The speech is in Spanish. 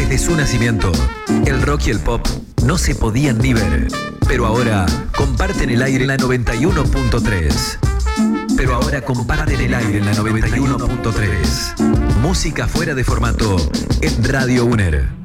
Desde su nacimiento, el rock y el pop no se podían ni ver, pero ahora comparten el aire en la 91.3. Pero ahora comparten el aire en la 91.3. Música fuera de formato en Radio UNER.